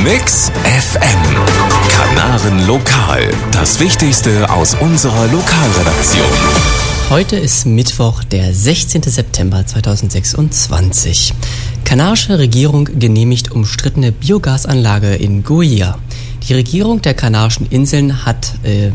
Mix FM. Kanaren Lokal. Das Wichtigste aus unserer Lokalredaktion. Heute ist Mittwoch, der 16. September 2026. Kanarische Regierung genehmigt umstrittene Biogasanlage in Guia. Die Regierung der Kanarischen Inseln hat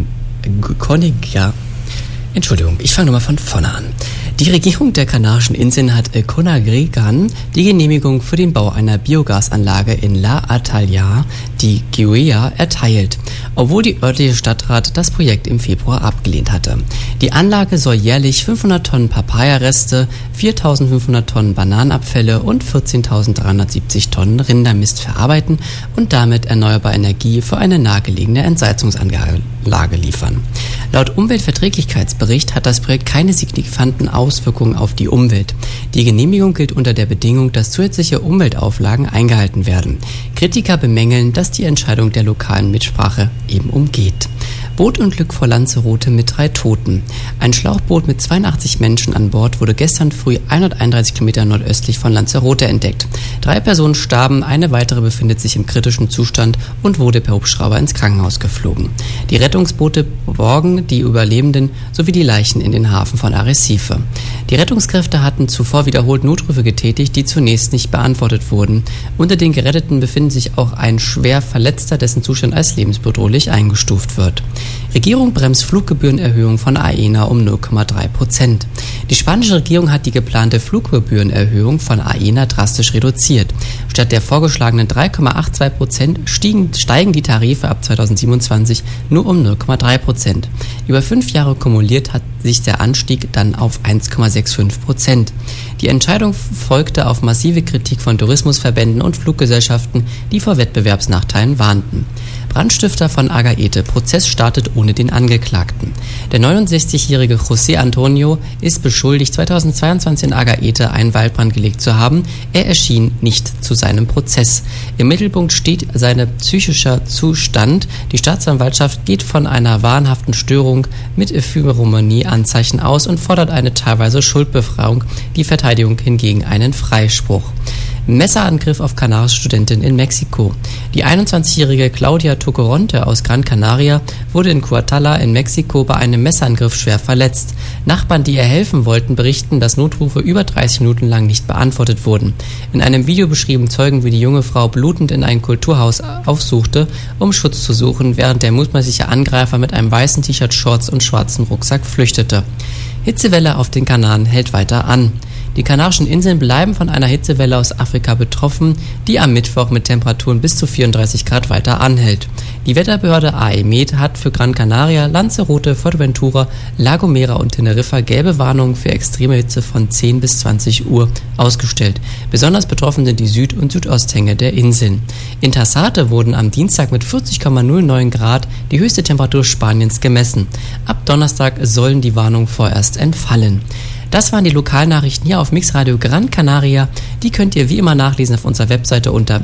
ich fange nochmal von vorne an. Die Regierung der Kanarischen Inseln hat Conagrigan die Genehmigung für den Bau einer Biogasanlage in La Atalia, die Guia, erteilt, obwohl die örtliche Stadtrat das Projekt im Februar abgelehnt hatte. Die Anlage soll jährlich 500 Tonnen Papaya-Reste, 4.500 Tonnen Bananenabfälle und 14.370 Tonnen Rindermist verarbeiten und damit erneuerbare Energie für eine nahegelegene Entsalzungsanlage liefern. Laut Umweltverträglichkeitsbericht hat das Projekt keine signifikanten Auswirkungen auf die Umwelt. Die Genehmigung gilt unter der Bedingung, dass zusätzliche Umweltauflagen eingehalten werden. Kritiker bemängeln, dass die Entscheidung der lokalen Mitsprache eben umgeht. Bootunglück vor Lanzarote mit 3 Toten. Ein Schlauchboot mit 82 Menschen an Bord wurde gestern früh 131 Kilometer nordöstlich von Lanzarote entdeckt. 3 Personen starben, eine weitere befindet sich im kritischen Zustand und wurde per Hubschrauber ins Krankenhaus geflogen. Die Rettungsboote borgen die Überlebenden sowie die Leichen in den Hafen von Arrecife. Die Rettungskräfte hatten zuvor wiederholt Notrufe getätigt, die zunächst nicht beantwortet wurden. Unter den Geretteten befindet sich auch ein schwer Verletzter, dessen Zustand als lebensbedrohlich eingestuft wird. Regierung bremst Fluggebührenerhöhung von Aena um 0,3%. Die spanische Regierung hat die geplante Fluggebührenerhöhung von Aena drastisch reduziert. Statt der vorgeschlagenen 3,82% steigen die Tarife ab 2027 nur um 0,3%. Über 5 Jahre kumuliert hat sich der Anstieg dann auf 1,65%. Die Entscheidung folgte auf massive Kritik von Tourismusverbänden und Fluggesellschaften, die vor Wettbewerbsnachteilen warnten. Brandstifter von Agaete. Prozess startet ohne den Angeklagten. Der 69-jährige José Antonio ist beschuldigt, 2022 in Agaete einen Waldbrand gelegt zu haben. Er erschien nicht zu seinem Prozess. Im Mittelpunkt steht sein psychischer Zustand. Die Staatsanwaltschaft geht von einer wahnhaften Störung mit Ephemeromanie-Anzeichen aus und fordert eine teilweise Schuldbefreiung, die Verteidigung hingegen einen Freispruch. Messerangriff auf kanarische Studentin in Mexiko. Die 21-jährige Claudia Tocoronte aus Gran Canaria wurde in Coatala in Mexiko bei einem Messerangriff schwer verletzt. Nachbarn, die ihr helfen wollten, berichten, dass Notrufe über 30 Minuten lang nicht beantwortet wurden. In einem Video beschrieben Zeugen, wie die junge Frau blutend in ein Kulturhaus aufsuchte, um Schutz zu suchen, während der mutmaßliche Angreifer mit einem weißen T-Shirt, Shorts und schwarzem Rucksack flüchtete. Hitzewelle auf den Kanaren hält weiter an. Die Kanarischen Inseln bleiben von einer Hitzewelle aus Afrika betroffen, die am Mittwoch mit Temperaturen bis zu 34 Grad weiter anhält. Die Wetterbehörde AEMET hat für Gran Canaria, Lanzarote, Fuerteventura, La Gomera und Teneriffa gelbe Warnungen für extreme Hitze von 10 bis 20 Uhr ausgestellt. Besonders betroffen sind die Süd- und Südosthänge der Inseln. In Tassate wurden am Dienstag mit 40,09 Grad die höchste Temperatur Spaniens gemessen. Ab Donnerstag sollen die Warnungen vorerst entfallen. Das waren die Lokalnachrichten hier auf Mixradio Gran Canaria. Die könnt ihr wie immer nachlesen auf unserer Webseite unter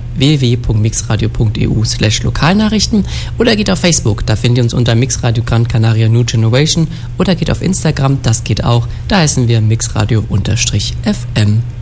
www.mixradio.eu/Lokalnachrichten oder geht auf Facebook, da findet ihr uns unter Mixradio Gran Canaria New Generation oder geht auf Instagram, das geht auch, da heißen wir Mixradio_FM.